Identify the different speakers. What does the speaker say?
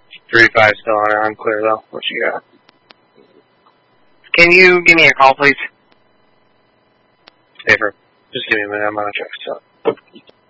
Speaker 1: 3-5 still on it. I'm clear, though. What you got? Can you give me a call, please? Stay for... Just give me a minute. I'm on a check, so...